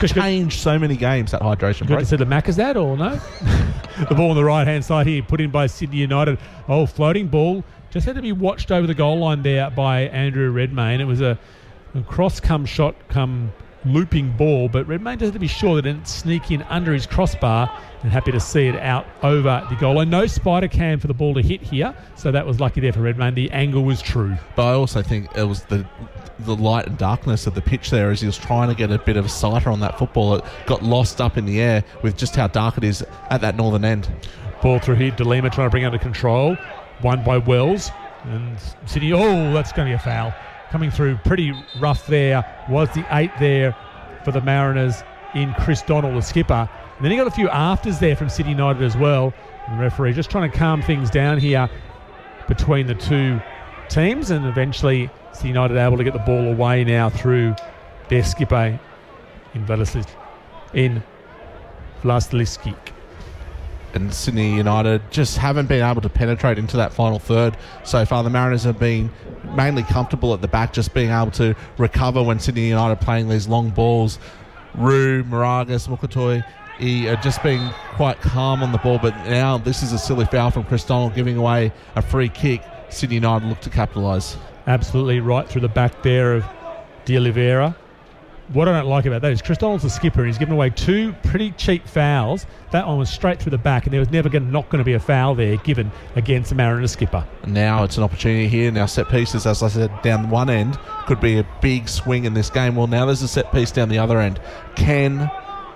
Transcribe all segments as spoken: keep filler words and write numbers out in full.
changed so many games, that hydration Good break. to see the Macazad or no? The ball on the right-hand side here, put in by Sydney United. Oh, floating ball. Just had to be watched over the goal line there by Andrew Redmayne. It was a, a cross-come shot, come looping ball, but Redmayne just had to be sure that it didn't sneak in under his crossbar, and happy to see it out over the goal line. No spider cam for the ball to hit here, so that was lucky there for Redmayne. The angle was true. But I also think it was the the light and darkness of the pitch there as he was trying to get a bit of a sighter on that football. It got lost up in the air with just how dark it is at that northern end. Ball through here, De Lima trying to bring under control. Won by Wells. And City, oh, that's going to be a foul. Coming through pretty rough there was the eight there for the Mariners in Chris Donald, the skipper. And then he got a few afters there from City United as well. And the referee just trying to calm things down here between the two teams, and eventually City United able to get the ball away now through their skipper in Vladislav in Vladislav. And Sydney United just haven't been able to penetrate into that final third so far. The Mariners have been mainly comfortable at the back, just being able to recover when Sydney United playing these long balls. Rue, Moragas, Mukatoy are just being quite calm on the ball, but now this is a silly foul from Chris Donald, giving away a free kick. Sydney United look to capitalise. Absolutely right through the back there of De Oliveira. What I don't like about that is Chris Donald's the skipper, and he's given away two pretty cheap fouls. That one was straight through the back, and there was never gonna, not going to be a foul there given against the Mariners skipper. And now it's an opportunity here. Now set pieces, as I said, down one end could be a big swing in this game. Well, now there's a set piece down the other end. Can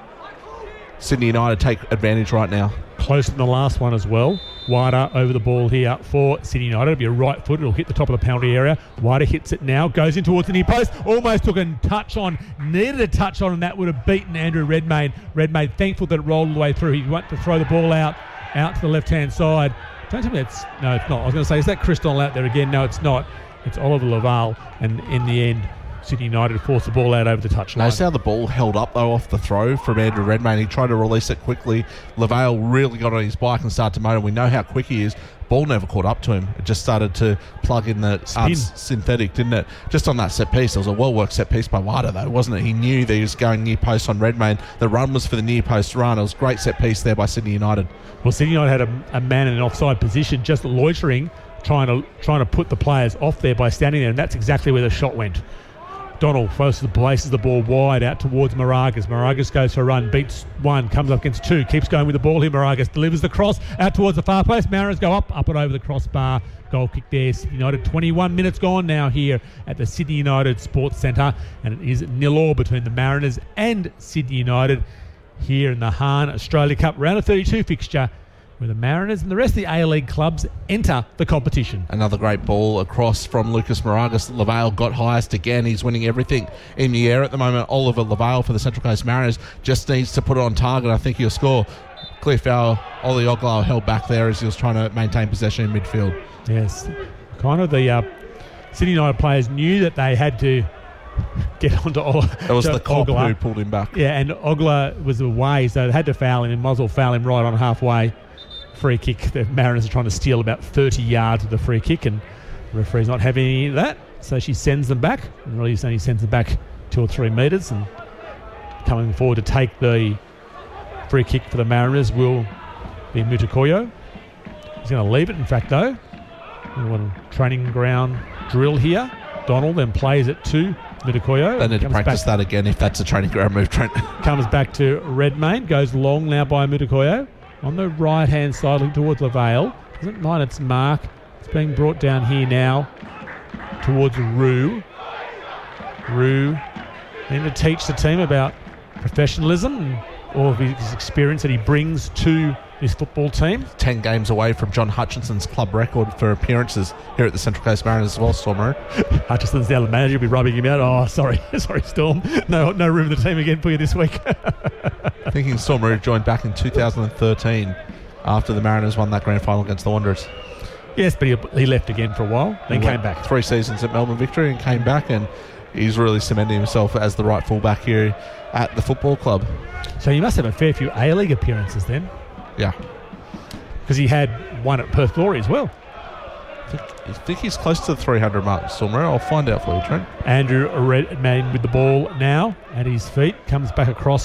Sydney United take advantage right now? Close in the last one as well. Wider over the ball here for Sydney United. It'll be a right foot. It'll hit the top of the penalty area. Wider hits it now. Goes in towards the near post. Almost took a touch on. Needed a touch on, and that would have beaten Andrew Redmayne. Redmayne thankful that it rolled all the way through. He went to throw the ball out, out to the left-hand side. Don't tell me it's... No, it's not. I was going to say, is that Chris Donald out there again? No, it's not. It's Oliver Laval. And in the end, Sydney United forced the ball out over the touchline. Notice how the ball held up, though, off the throw from Andrew Redmayne. He tried to release it quickly. Lavale really got on his bike and started to motor. We know how quick he is. Ball never caught up to him. It just started to plug in the uh, synthetic, didn't it? Just on that set piece. It was a well-worked set piece by Wada, though, wasn't it? He knew that he was going near post on Redmayne. The run was for the near post run. It was a great set piece there by Sydney United. Well, Sydney United had a, a man in an offside position, just loitering, trying to trying to put the players off there by standing there, and that's exactly where the shot went. Donald places the ball wide out towards Moragas. Moragas goes for a run, beats one, comes up against two, keeps going with the ball here. Moragas delivers the cross out towards the far post. Mariners go up, up and over the crossbar. Goal kick there. Sydney United, twenty-one minutes gone now here at the Sydney United Sports Centre, and it is nil all between the Mariners and Sydney United here in the Hahn Australia Cup round of thirty-two fixture, where the Mariners and the rest of the A-League clubs enter the competition. Another great ball across from Lucas Moragas. Lavale got highest again. He's winning everything in the air at the moment. Oliver Lavale for the Central Coast Mariners just needs to put it on target. I think he'll score. Clear foul. Ollie Oglau held back there as he was trying to maintain possession in midfield. Yes. Kind of the uh, Sydney United players knew that they had to get onto Ogla. It was the cop Ogla. who pulled him back. Yeah, and Ogla was away, so they had to foul him, and Muzzle foul him right on halfway. Free kick. The Mariners are trying to steal about thirty yards of the free kick, and the referee's not having any of that, so she sends them back, and really only sends them back two or three metres, and coming forward to take the free kick for the Mariners will be Mutakoyo. He's going to leave it, in fact, though. A little training ground drill here. Donald then plays it to Mutakoyo. They need to practice that again if that's a training ground move, Trent. Comes back to Redmayne, goes long now by Mutakoyo. On the right-hand side, looking towards Lavale. Doesn't mind its mark. It's being brought down here now towards Rue. Rue need to teach the team about professionalism and all of his experience that he brings to his football team. Ten games away from John Hutchinson's club record for appearances here at the Central Coast Mariners as well, Storm. Hutchinson's now the manager. He'll be rubbing him out. Oh, sorry. sorry, Storm. No no room in the team again for you this week. Thinking Storm joined back in two thousand thirteen after the Mariners won that grand final against the Wanderers. Yes, but he, he left again for a while, then he came back. Three seasons at Melbourne Victory and came back, and he's really cementing himself as the right fullback here at the football club. So he must have a fair few A-League appearances then. Yeah. Because he had one at Perth Glory as well. I think, I think he's close to the three hundred mark, Stormer. I'll find out for you, Trent. Andrew Redmayne with the ball now at his feet. Comes back across